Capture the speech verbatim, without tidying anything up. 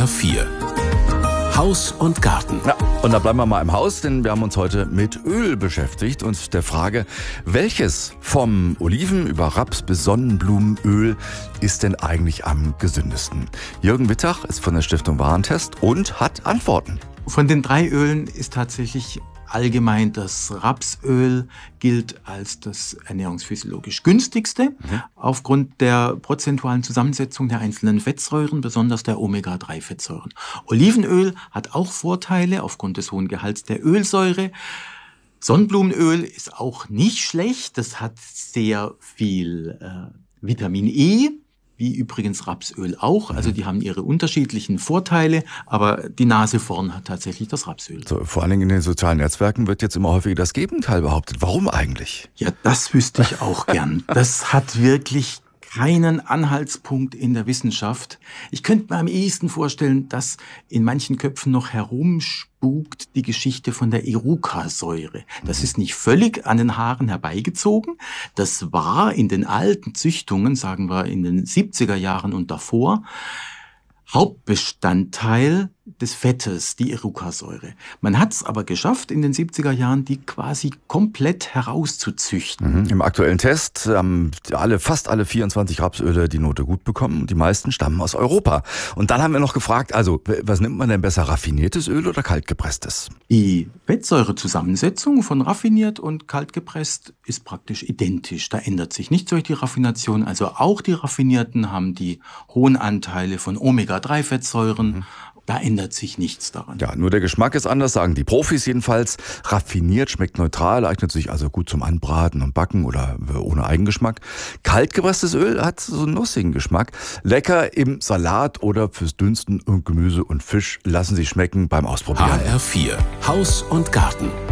R vier. Haus und Garten. Ja, und da bleiben wir mal im Haus, denn wir haben uns heute mit Öl beschäftigt und der Frage, welches vom Oliven über Raps bis Sonnenblumenöl ist denn eigentlich am gesündesten? Jürgen Wittach ist von der Stiftung Warentest und hat Antworten. Von den drei Ölen ist tatsächlich allgemein das Rapsöl gilt als das ernährungsphysiologisch günstigste, mhm. aufgrund der prozentualen Zusammensetzung der einzelnen Fettsäuren, besonders der Omega drei Fettsäuren. Olivenöl hat auch Vorteile aufgrund des hohen Gehalts der Ölsäure. Sonnenblumenöl ist auch nicht schlecht, das hat sehr viel äh, Vitamin E. Wie übrigens Rapsöl auch. Also die haben ihre unterschiedlichen Vorteile, aber die Nase vorn hat tatsächlich das Rapsöl. So, vor allen Dingen in den sozialen Netzwerken wird jetzt immer häufiger das Gegenteil behauptet. Warum eigentlich? Ja, das wüsste ich auch gern. Das hat wirklich keinen Anhaltspunkt in der Wissenschaft. Ich könnte mir am ehesten vorstellen, dass in manchen Köpfen noch herumspukt die Geschichte von der Iruka-Säure. Das ist nicht völlig an den Haaren herbeigezogen. Das war in den alten Züchtungen, sagen wir in den siebziger Jahren und davor, Hauptbestandteil des Fettes, die Iruka-Säure. Man hat es aber geschafft, in den siebziger Jahren die quasi komplett herauszuzüchten. Mhm. Im aktuellen Test haben alle, fast alle vierundzwanzig Rapsöle die Note gut bekommen. Die meisten stammen aus Europa. Und dann haben wir noch gefragt, also was nimmt man denn besser, raffiniertes Öl oder kaltgepresstes? Die Fettsäurezusammensetzung von raffiniert und kaltgepresst ist praktisch identisch. Da ändert sich nichts durch die Raffination. Also auch die Raffinierten haben die hohen Anteile von Omega drei Fettsäuren. Mhm. Da ändert sich nichts daran. Ja, nur der Geschmack ist anders, sagen die Profis jedenfalls. Raffiniert schmeckt neutral, eignet sich also gut zum Anbraten und Backen oder ohne Eigengeschmack. Kaltgepresstes Öl hat so einen nussigen Geschmack. Lecker im Salat oder fürs Dünsten und Gemüse und Fisch lassen sich schmecken beim Ausprobieren. H R vier. Haus und Garten.